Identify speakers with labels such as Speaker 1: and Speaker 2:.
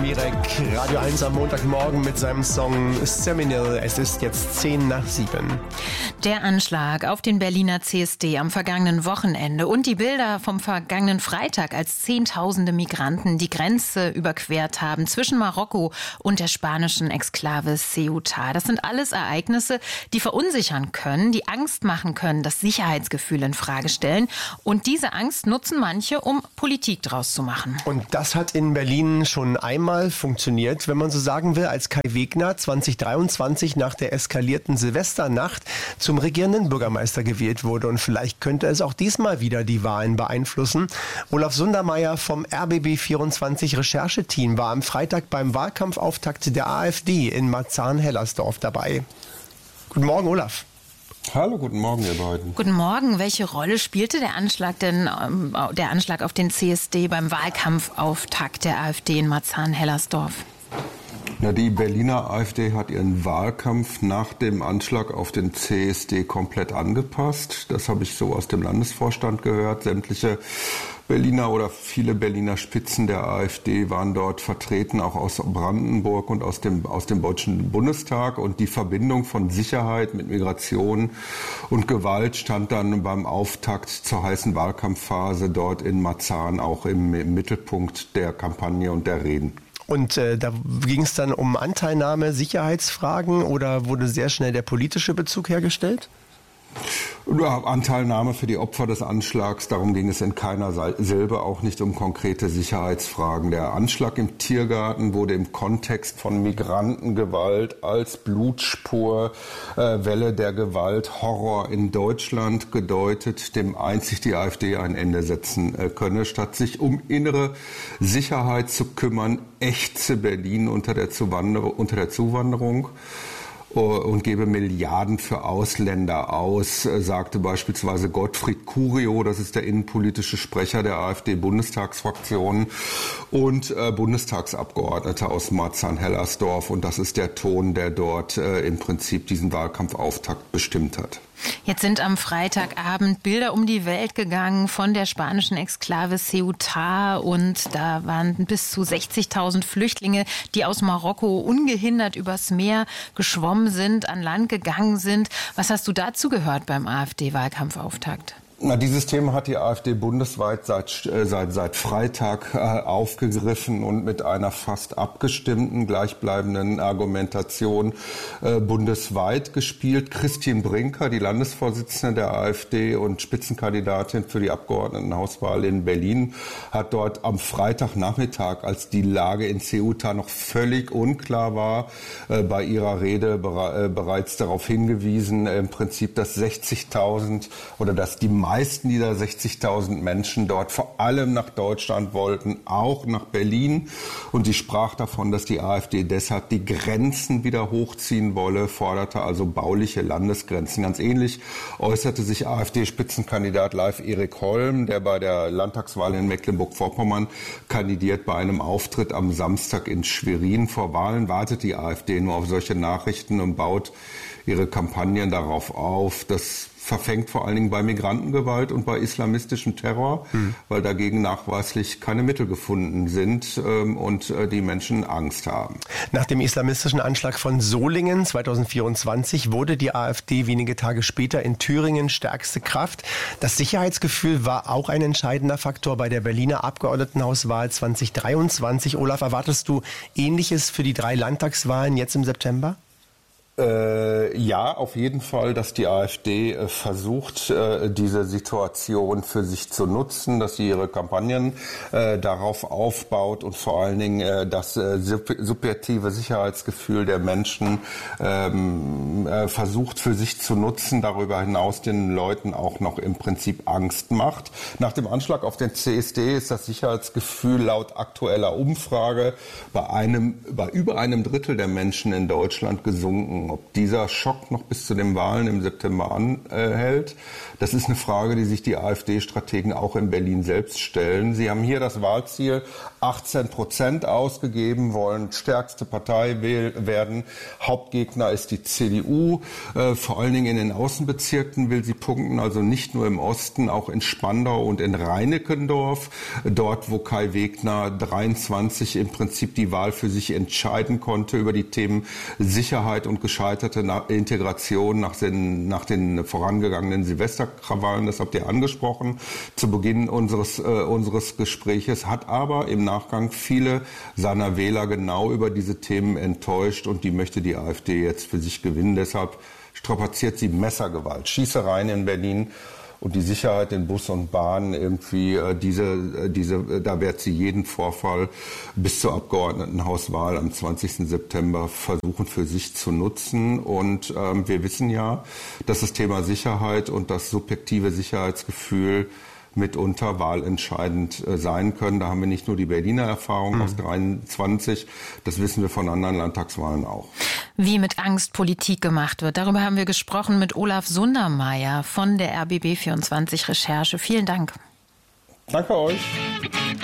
Speaker 1: Mirek, Radio 1 am Montagmorgen mit seinem Song Seminal. Es ist jetzt 7:10.
Speaker 2: Der Anschlag auf den Berliner CSD am vergangenen Wochenende und die Bilder vom vergangenen Freitag, als Zehntausende Migranten die Grenze überquert haben zwischen Marokko und der spanischen Exklave Ceuta. Das sind alles Ereignisse, die verunsichern können, die Angst machen können, das Sicherheitsgefühl in Frage stellen. Und diese Angst nutzen manche, um Politik draus zu machen.
Speaker 1: Und das hat in Berlin schon einmal funktioniert, wenn man so sagen will, als Kai Wegner 2023 nach der eskalierten Silvesternacht zum regierenden Bürgermeister gewählt wurde. Und vielleicht könnte es auch diesmal wieder die Wahlen beeinflussen. Olaf Sundermeier vom RBB24 Rechercheteam war am Freitag beim Wahlkampfauftakt der AfD in Marzahn-Hellersdorf dabei. Guten Morgen, Olaf.
Speaker 3: Hallo, guten Morgen, ihr beiden.
Speaker 2: Guten Morgen. Welche Rolle spielte der Anschlag auf den CSD beim Wahlkampfauftakt der AfD in Marzahn-Hellersdorf?
Speaker 3: Na, die Berliner AfD hat ihren Wahlkampf nach dem Anschlag auf den CSD komplett angepasst. Das habe ich so aus dem Landesvorstand gehört. Sämtliche Berliner oder viele Berliner Spitzen der AfD waren dort vertreten, auch aus Brandenburg und aus dem Deutschen Bundestag. Und die Verbindung von Sicherheit mit Migration und Gewalt stand dann beim Auftakt zur heißen Wahlkampfphase dort in Marzahn auch im Mittelpunkt der Kampagne und der Reden.
Speaker 1: Und da ging es dann um Anteilnahme, Sicherheitsfragen oder wurde sehr schnell der politische Bezug hergestellt?
Speaker 3: Anteilnahme für die Opfer des Anschlags, darum ging es in keiner Silbe, auch nicht um konkrete Sicherheitsfragen. Der Anschlag im Tiergarten wurde im Kontext von Migrantengewalt als Blutspur, Welle der Gewalt, Horror in Deutschland gedeutet, dem einzig die AfD ein Ende setzen könne. Statt sich um innere Sicherheit zu kümmern, ächze Berlin unter der Zuwanderung und gebe Milliarden für Ausländer aus, sagte beispielsweise Gottfried Curio, das ist der innenpolitische Sprecher der AfD-Bundestagsfraktion und Bundestagsabgeordneter aus Marzahn-Hellersdorf. Und das ist der Ton, der dort im Prinzip diesen Wahlkampfauftakt bestimmt hat.
Speaker 2: Jetzt sind am Freitagabend Bilder um die Welt gegangen von der spanischen Exklave Ceuta und da waren bis zu 60.000 Flüchtlinge, die aus Marokko ungehindert übers Meer geschwommen sind, an Land gegangen sind. Was hast du dazu gehört beim AfD-Wahlkampfauftakt?
Speaker 3: Na, dieses Thema hat die AfD bundesweit seit Freitag aufgegriffen und mit einer fast abgestimmten, gleichbleibenden Argumentation bundesweit gespielt. Christine Brinker, die Landesvorsitzende der AfD und Spitzenkandidatin für die Abgeordnetenhauswahl in Berlin, hat dort am Freitagnachmittag, als die Lage in Ceuta noch völlig unklar war, bei ihrer Rede bereits darauf hingewiesen, im Prinzip, dass 60.000 oder dass die meisten dieser 60.000 Menschen dort vor allem nach Deutschland wollten, auch nach Berlin. Und sie sprach davon, dass die AfD deshalb die Grenzen wieder hochziehen wolle, forderte also bauliche Landesgrenzen. Ganz ähnlich äußerte sich AfD-Spitzenkandidat Leif Erik Holm, der bei der Landtagswahl in Mecklenburg-Vorpommern kandidiert. Bei einem Auftritt am Samstag in Schwerin. Vor Wahlen wartet die AfD nur auf solche Nachrichten und baut ihre Kampagnen darauf auf. Das verfängt vor allen Dingen bei Migrantengewalt und bei islamistischem Terror, weil dagegen nachweislich keine Mittel gefunden sind und die Menschen Angst haben.
Speaker 1: Nach dem islamistischen Anschlag von Solingen 2024 wurde die AfD wenige Tage später in Thüringen stärkste Kraft. Das Sicherheitsgefühl war auch ein entscheidender Faktor bei der Berliner Abgeordnetenhauswahl 2023. Olaf, erwartest du Ähnliches für die 3 Landtagswahlen jetzt im September?
Speaker 3: Ja, auf jeden Fall, dass die AfD versucht, diese Situation für sich zu nutzen, dass sie ihre Kampagnen darauf aufbaut und vor allen Dingen das subjektive Sicherheitsgefühl der Menschen versucht für sich zu nutzen, darüber hinaus den Leuten auch noch im Prinzip Angst macht. Nach dem Anschlag auf den CSD ist das Sicherheitsgefühl laut aktueller Umfrage bei über einem Drittel der Menschen in Deutschland gesunken gucken, ob dieser Schock noch bis zu den Wahlen im September anhält. Das ist eine Frage, die sich die AfD-Strategen auch in Berlin selbst stellen. Sie haben hier das Wahlziel 18% ausgegeben, wollen stärkste Partei werden. Hauptgegner ist die CDU. Vor allen Dingen in den Außenbezirken will sie punkten, also nicht nur im Osten, auch in Spandau und in Reinickendorf. Dort, wo Kai Wegner 23 im Prinzip die Wahl für sich entscheiden konnte über die Themen Sicherheit und gescheiterte Integration nach den vorangegangenen Silvesterkrawallen. Das habt ihr angesprochen zu Beginn unseres Gespräches, hat aber im Nachgang viele seiner Wähler genau über diese Themen enttäuscht und die möchte die AfD jetzt für sich gewinnen. Deshalb strapaziert sie Messergewalt, Schießereien in Berlin und die Sicherheit in Bus und Bahn irgendwie, da wird sie jeden Vorfall bis zur Abgeordnetenhauswahl am 20. September versuchen für sich zu nutzen. Und wir wissen ja, dass das Thema Sicherheit und das subjektive Sicherheitsgefühl mitunter wahlentscheidend sein können. Da haben wir nicht nur die Berliner Erfahrung aus 23, das wissen wir von anderen Landtagswahlen auch.
Speaker 2: Wie mit Angst Politik gemacht wird, darüber haben wir gesprochen mit Olaf Sundermeier von der RBB 24 Recherche. Vielen Dank.
Speaker 3: Danke euch.